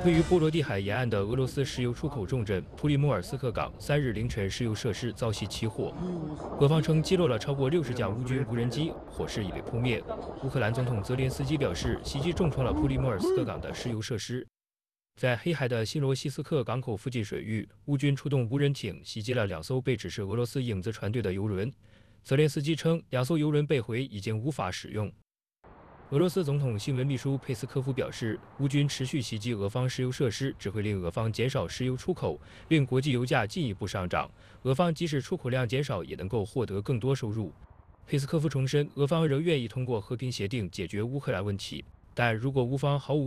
位于波罗的海沿岸的俄罗斯石油出口重镇普里莫尔斯克港3日凌晨石油设施遭袭起火，俄方称击落了超过60架乌军无人机，火势已被扑灭。乌克兰总统泽连斯基表示，袭击重创了普里莫尔斯克港的石油设施。在黑海的新罗西斯克港口附近水域，乌军出动无人艇袭击了2艘被指是俄罗斯影子船队的油轮。泽连斯基称，2艘油轮被毁，已经无法使用。俄罗斯总统新闻秘书佩斯科夫表示，乌军持续袭击俄方石油设施，只会令俄方减少石油出口，令国际油价进一步上涨。俄方即使出口量减少，也能够获得更多收入。佩斯科夫重申，俄方仍愿意通过和平协定解决乌克兰问题，但如果乌方毫无